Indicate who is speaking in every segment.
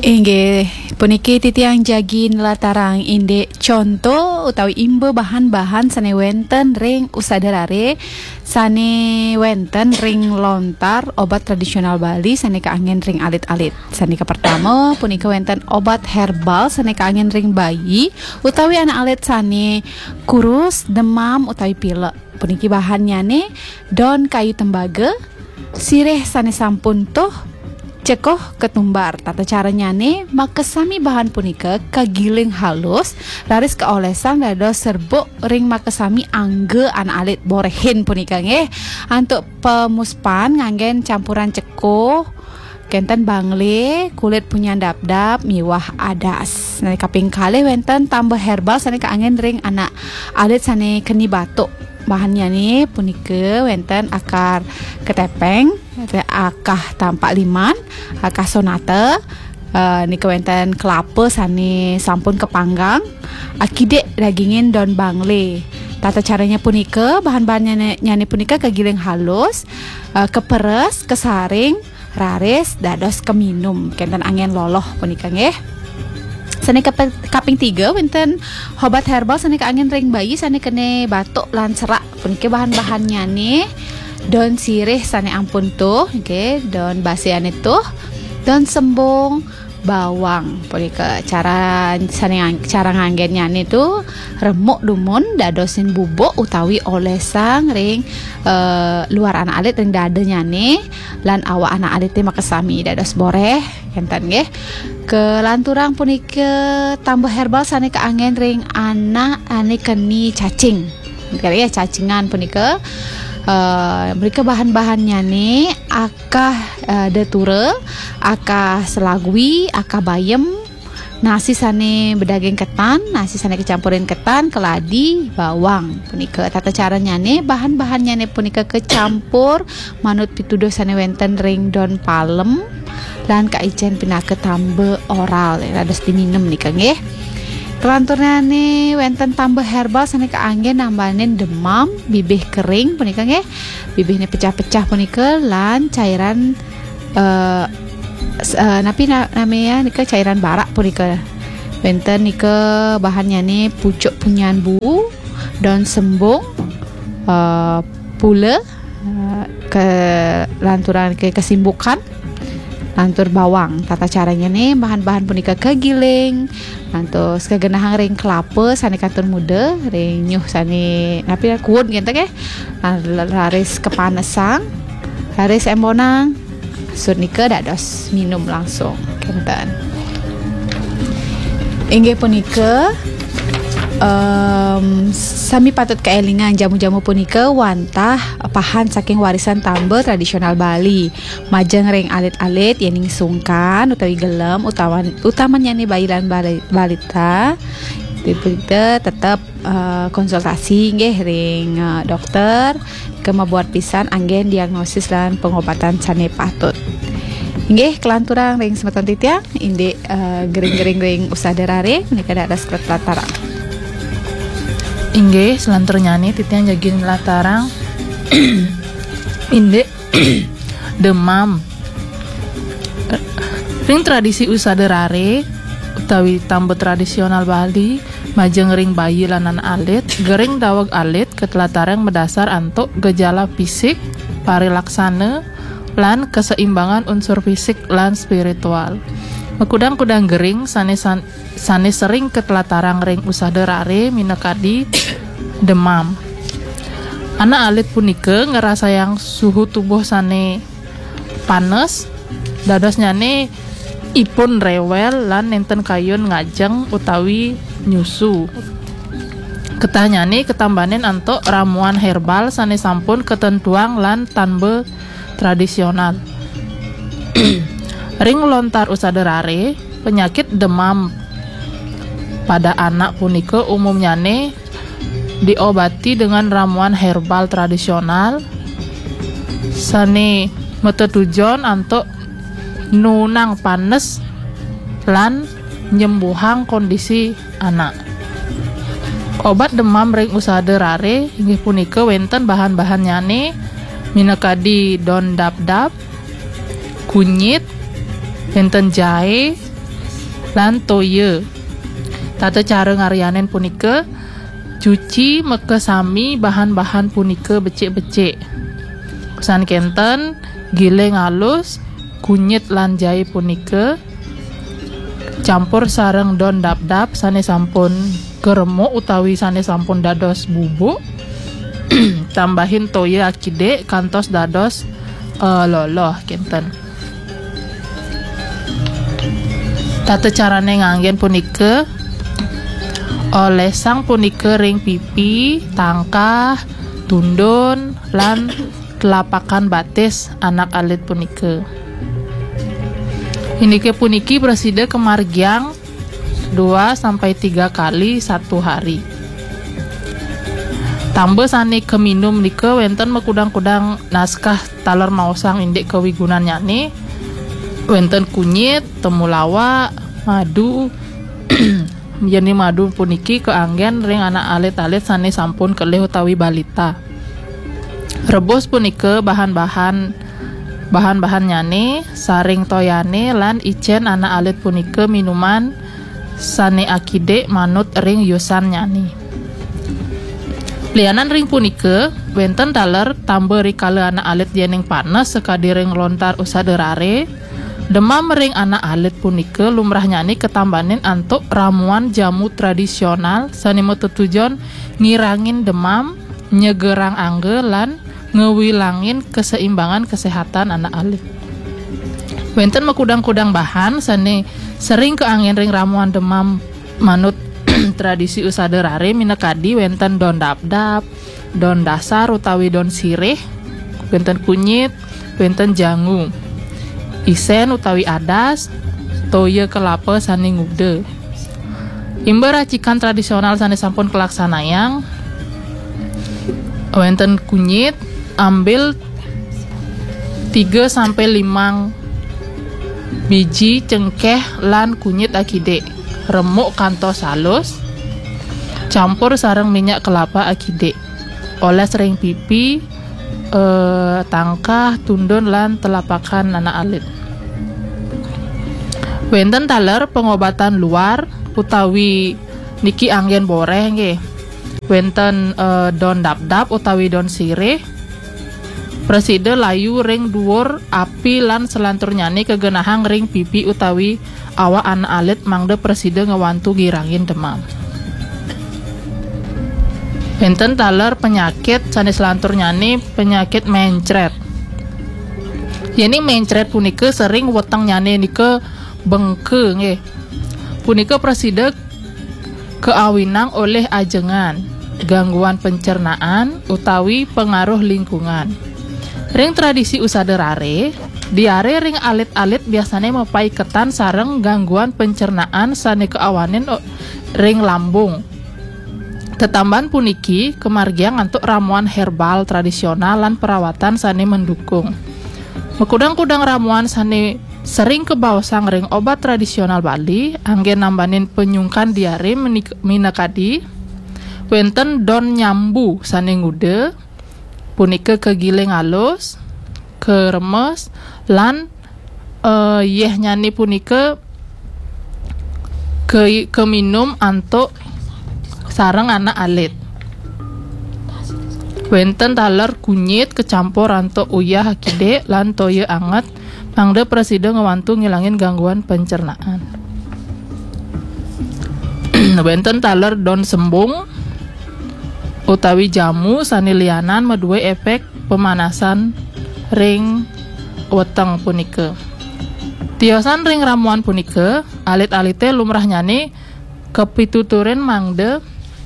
Speaker 1: Inggih puniki titiang jagin latarang inde contoh utawi imbe bahan-bahan sane wenten ring usadarare sane wenten ring lontar obat tradisional Bali sane kaanggen ring alit-alit. Sane ke pertama punika wenten obat herbal sane kaanggen ring bayi utawi anak alit sane kurus, demam utawi pilek. Puniki bahannya nih daun kayu tembaga, sirih sane sampun tuh cekoh ketumbar. Tata caranya nih makesami bahan punika kagiling halus laris keolesan dados serbuk ring makesami angge anak alit borehin punika nggih. Untuk pemuspan nganggen campuran cekoh kenten bangle kulit punya dap-dap miwah adas. Nah kaping kalih wenten tambah herbal sane kaanggen ring anak alit sane keni batuk. Bahannya nih punika wenten akar ketepeng, akah tampak liman, akah sonata, nika wenten kelapa sane sampun kepanggang, akidek dagingin daun bangle. Tata caranya punika bahan-bahannya nih punika kegiling halus, keperes, kesaring, raris, dados keminum, kenten angin loloh punika nggih. Sane kaping 3 wenten obat herbal sane kaanggen ring bayi sane kene batuk lan serak. Puniki bahan-bahannya nih daun sirih sane ampun tuh nggih, daun basian itu, daun sembung, bawang. Punika cara nganggennya nih tuh remuk dumun dadosin bubuk utawi olesang ring luar anak alit ring dadenya nih lan awak anak alit makesami dados boreh enten nggih. Kelanturang punika tambah herbal sane kaanggen ring anak ane keni cacing. Kali ya cacingan punika mereka bahan-bahannya nih akah deture, akah selagwi, akah bayem, nasi sane bedaging ketan, nasi sane kecampurin ketan, keladi, bawang. Punika tata caranya nih bahan-bahannya nih punika kecampur manut pituduh sane wenten ring daun palem lan kaijen pinake tambe oral dados diminum nika nggih. Kelanturnya nih wenten tambah herbal sane kaanggen nambahin demam, bibih kering punika nggih. Bibihnya pecah-pecah punika lan cairan namanya nika cairan barak punika. Wenten nika bahannya nih pucuk punyan bu, daun sembung, pule, kelanturan ke kesimbukan, lantur bawang. Tata caranya nih bahan-bahan punika kegiling lantus kegenahang ring kelapa sane kantor muda ring nyuh sane napi kuun gitu ke laris kepanesang laris embonang surnika dados minum langsung kenten. Inggih punika sami patut keelingan jamu-jamu punika wantah pahan saking warisan tambe tradisional Bali. Majeng ring alit-alit yening sungkan utawi gelem utamanya nih bayi lan balita. Kita tetap konsultasi nggih ring dokter kemabuat pisan anggen diagnosis lan pengobatan sane patut. Nggih kelanturan ring semeton titiang inde gering-gering ring usadarare menika dados latarang.
Speaker 2: Inggih selanturnya nih titian jagin latarang inde demam ring tradisi usadarare utawi tambe tradisional Bali majeng ring bayi lanan alit gering daweg alit ketelatarang berdasar antuk gejala fisik parilaksana lan keseimbangan unsur fisik lan spiritual. Mekudang-kudang gering sane sering ketelatarang ring usadarare minekadi demam. Anak alit punika ngerasa yang suhu tubuh sane panas dados nyane ipun rewel lan nenten kayun ngajeng utawi nyusu. Ketanyane ketambanen antuk ramuan herbal sane sampun ketentuang lan tanbe tradisional. Ring lontar usadarare penyakit demam pada anak punika umumnya nih diobati dengan ramuan herbal tradisional sane metetujon antuk nunang panes lan nyembuhang kondisi anak. Obat demam ring usadarare inggih punika wenten bahan-bahannya nih minekadi daun dap-dap, kunyit, enten jahe, lan toye. Tata cara ngarianen punika cuci meke sami bahan-bahan punika becik-becik. Pesan kenten giling halus kunyit lan jahe punika campur sareng don dap-dap sane sampun geremuk utawi sane sampun dados bubuk. Tambahin toye akide kantos dados loloh kenten. Tata carane nganggen punika olesang punika ring pipi, tangkah, tundun lan telapakan batis anak alit punika. Ini puniki presida kemargiang 2-3 kali 1 hari. Tambah sane keminum nika wenten mekudang-kudang naskah taler maosang indek kewigunan nyane. Wenten kunyit, temulawak, madu. Jadi madu puniki keanggen ring anak alit-alit sane sampun kelih utawi balita. Rebus punika bahan-bahan nyane, saring toyane lan icen anak alit punika minuman sane akide manut ring yusan nyane. Lianan ring punika wenten taler tambah rikala anak alit yening panas sekadi ring lontar usaderare. Demam ring anak alit punika lumrah nyane ketambanin antuk ramuan jamu tradisional sane tujuan ngirangin demam, nyegerang angge lan ngewilangin keseimbangan kesehatan anak alit. Wenten mekudang-kudang bahan sane sering keangin ring ramuan demam manut tradisi usaderare minekadi wenten don dap-dap, don dasar utawi don sirih, wenten kunyit, wenten jangu. Isen utawi adas, toye kelapa sane ngude. Imbe racikan tradisional sane sampun kelaksanayang wenten kunyit, ambil 3-5 biji cengkeh lan kunyit akide. Remuk kantos halus, campur sareng minyak kelapa akide. Oles ring pipi, tangkah, tundun lan telapakan anak alit. Wenten taler pengobatan luar utawi niki anggen boreh nggih. Wenten don dap-dap utawi don sirih. Presida layu ring dhuwur api lan selantur nyane kegenahang ring pipi utawi awak anak alit mangde presida ngewantu girangin demam. Wenten taler penyakit sane selantur nyane penyakit mencret. Yeni mencret punika sering weteng nyane nika bengke nggih. Punika presida keawinang oleh ajengan, gangguan pencernaan utawi pengaruh lingkungan. Ring tradisi usaderare, diare ring alit-alit biasanya mepai ketan sareng gangguan pencernaan sane keawanin ring lambung. Tetambahan puniki kemargiang untuk ramuan herbal tradisional lan perawatan sane mendukung. Mekudang-kudang ramuan sane sering kebaosang ring obat tradisional Bali anggen nambanin penyungkan diare minekadi wenten don nyambu sane ngude punika kegiling halus, keremes lan yeh nyani punika keminum antuk sareng anak alit. Wenten taler kunyit kecampur antuk uyah akide lan toye anget mangde presida ngewantu ngilangin gangguan pencernaan. Wenten taler don sembung utawi jamu sane lianan meduwe efek pemanasan ring weteng punika. Tiosan ring ramuan punika alit-alite lumrah nyane kepituturin mangde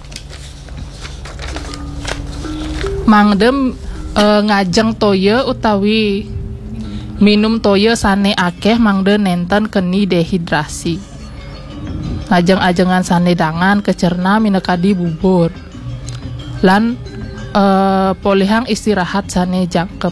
Speaker 2: ngajeng toye utawi minum toye sane akeh mangde nenten keni dehidrasi. Ngajeng-ajengan sane dangan kecerna minekadi bubur. Lan polihang istirahat sane jangkep.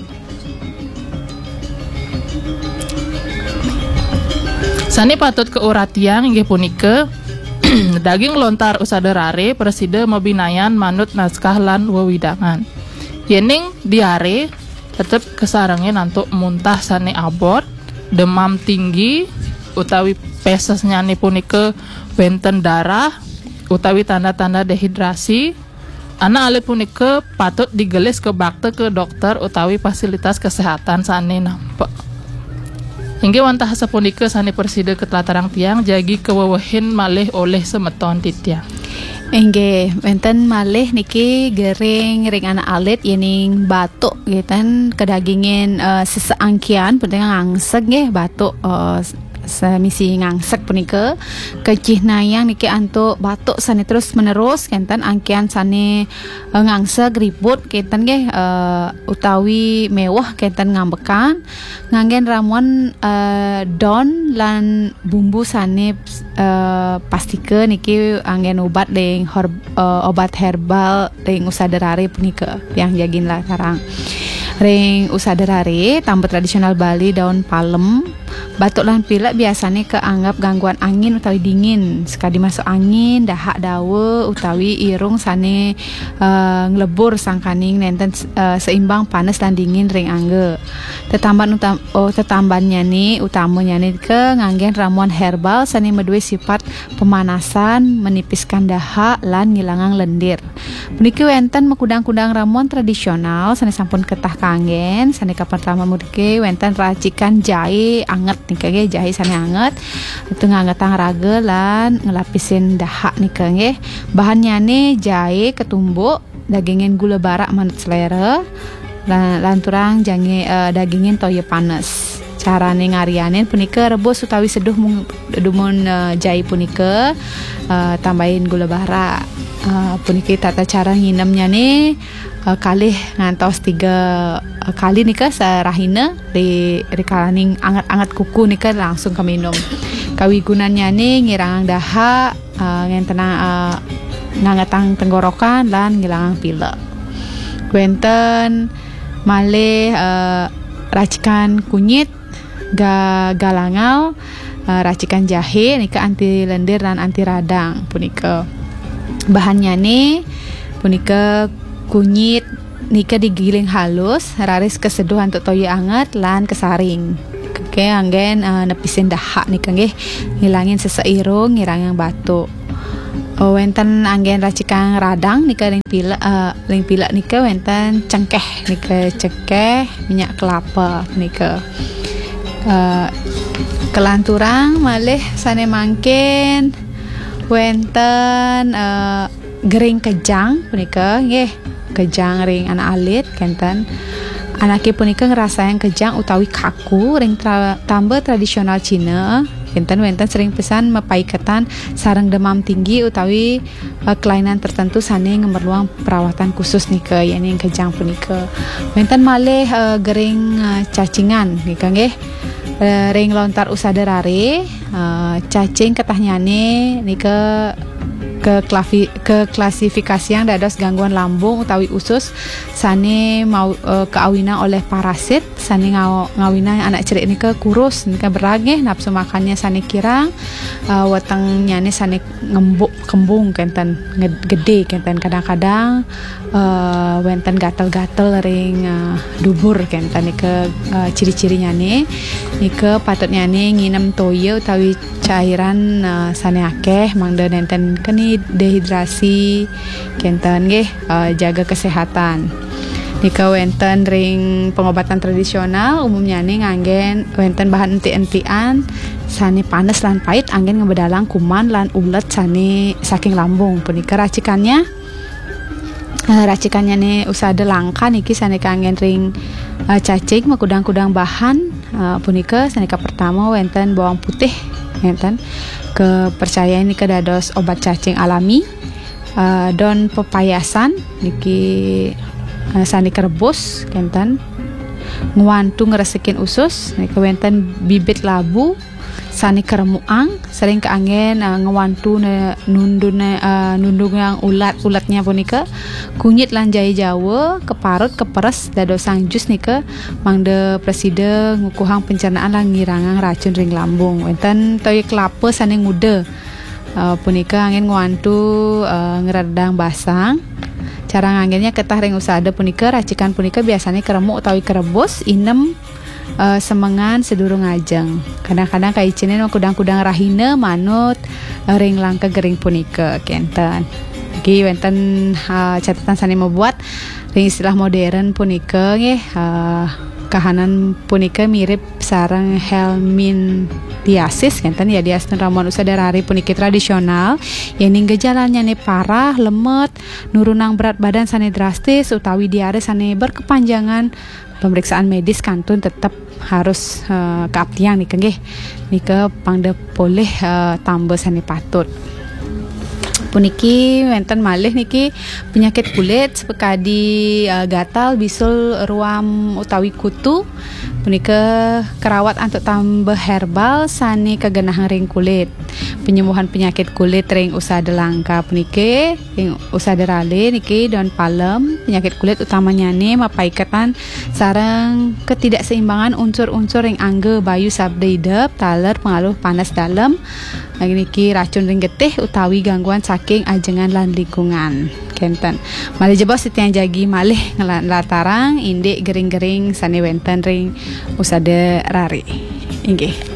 Speaker 2: Sane patut keuratian inggih punika daging lontar usaderare presida mebinayan manut naskah lan wewidangan. Yening diare tetep kesarengin untuk muntah sane abot, demam tinggi, utawi pesesnya nih punika wenten darah utawi tanda-tanda dehidrasi. Anak alit punika patut digelis ke bakte ke dokter utawi fasilitas kesehatan sane nampak. Hingga wantah sapunika sane persida ketlatarang tiang jagi kewewehin malih oleh semeton titiang.
Speaker 1: Engge, wenten malih niki gering ring anak alit yening batuk gitu kedagingin seseangkian penting ngangsek nggih batuk semisi ngangsek punika kecih nayang niki antuk batuk sane terus menerus kenten angkian sane ngangsek ribut kenten nggih utawi mewah kenten ngambekan nganggen ramuan daun lan bumbu sane pastike niki anggen obat deng obat herbal deng usaderare punika yang jagin lah sarang ring usaderare tambah tradisional Bali daun palem. Batuk lan pilek biasanya keanggap gangguan angin utawi dingin. Sekali masuk angin, dahak dawa utawi irung sane ngelebur sangkaning nenten seimbang panas dan dingin ring angge. Tetambannya nih utamanya nih ke nganggen ramuan herbal sane medue sifat pemanasan, menipiskan dahak lan ngilangang lendir. Puniki wenten mekudang-kudang ramuan tradisional sane sampun ketah kanggen, sane kapan pertama mudike wenten racikan jahe anget nih jahe sane anget itu ngangetang raga lan ngelapisin dahak nih nggih. Bahannya nih jahe ketumbuk dagingin gula barak manut selera lan turang jange dagingin toye panas. Carane ngarianin punika rebus utawi seduh dumun jahe punika tambahin gula barak. Puniki tata cara nginemnya nih kalih ngantos 3 kali nih ke serahina di kalaning angat-angat kuku nih ke langsung ke minum. Kawigunannya nih ngirang dahak ngentena ngangetang tenggorokan lan ngilangang pilek. Wenten malih racikan kunyit galangal racikan jahe nih ke anti lendir dan anti radang punika. Bahannya nih punika kunyit nika digiling halus raris keseduh untuk toyo anget lan kesaring oke anggen nepisin dahak nika nggih ngilangin seseirung ngirang yang batuk. Wenten anggen racikan radang nika ring pilek nika wenten cengkeh nika cengkeh minyak kelapa nika kelanturang malih sane mangkin wenten gering kejang punika nggih kejang ring anak alit kenten anake punika ngerasain kejang utawi kaku ring tambah tradisional Cina kenten wenten sering pesan mepaiketan sareng demam tinggi utawi kelainan tertentu sane ngemerluang perawatan khusus nika yani kejang punika wenten malih gering cacingan nika nggih ring lontar usaderare cacing ketahnyane nika ke klasifikasi yang dados gangguan lambung utawi usus sane mau keawina oleh parasit sane ngawina anak cerik nika kurus nika berage nafsu makannya sane kirang wetengnya ne sane ngembuk kembung kenten gede kenten kadang-kadang wenten gatel-gatel ring dubur kenten nika ciri-cirinya nika patutnya nginem toye utawi cairan sane akeh mangda nenten keni dehidrasi kenten nggih jaga kesehatan. Nika wenten ring pengobatan tradisional umumnya nganggen wenten bahan enti-entian sane panas lan pahit anggen ngebedalang kuman lan ulet sane saking lambung punika racikannya nih usada langka niki sane kanggen ring cacing makudang-kudang bahan punika sanika pertama wenten bawang putih enten kepercayaan niki dados obat cacing alami don pepayasan niki sani kerebus kenten nguantu ngresekin usus niki wenten bibit labu sani keremuang sering keanggen ngewantu nundung yang ulatnya punika kunyit lan jahe jawa keparut keperes dadosang jus nika mangde preside ngukuhang pencernaan lan ngirangang racun ring lambung wenten toyo kelapa sani ngude punika angin nguantu ngeredang basang. Cara nganggennya ketah ring usada punika racikan punika biasanya keremuk utawi kerebus inem semengan sedurung ngajeng. Kadang-kadang kaicinin kudang-kudang rahina manut ring langka gering punika kenten. Iki wenten catatan sani membuat ring istilah modern punika nggih kahanan punika mirip sareng helminthiasis kenten ya diaskeun ramuan usadarari puniki tradisional yen gejalanya ne parah, lemet, nurunang berat badan sane drastis utawi diare sane berkepanjangan. Pemeriksaan medis kantun tetap harus keabdian nih nggih. Nika pangde boleh tambah sane patut. Puniki wenten malih niki penyakit kulit sepekadi gatal, bisul, ruam utawi kutu. Punika kerawat untuk tambah herbal sani kegenahan ring kulit. Penyembuhan penyakit kulit ring usada langka puniki ring usada rale niki daun palem. Penyakit kulit utamanya nih mapaikatan sareng ketidakseimbangan unsur-unsur ring angge bayu sabda idep, taler, pengaruh panas dalam. Lagi niki racun ring getih utawi gangguan saking ajengan lan lingkungan. Kenten. Malih jebos setiang jagi malih ngelatarang indik gering-gering sane wenten ring usada rari. Inggih.